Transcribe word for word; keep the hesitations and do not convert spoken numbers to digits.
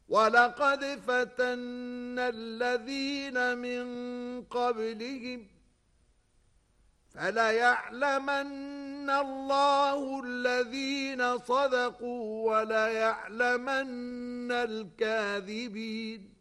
وَلَقَدْ فَتَنَّا الَّذِينَ مِنْ قَبْلِهِمْ فَلَيَعْلَمَنَّ اللَّهُ الَّذِينَ صَدَقُوا وَلَيَعْلَمَنَّ الْكَاذِبِينَ.